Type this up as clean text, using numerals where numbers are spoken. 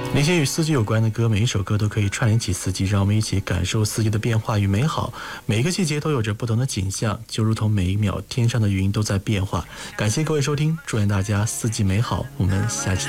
那些与四季有关的歌，每一首歌都可以串联起四季，让我们一起感受四季的变化与美好。每一个季节都有着不同的景象，就如同每一秒天上的云都在变化。感谢各位收听，祝愿大家四季美好，我们下期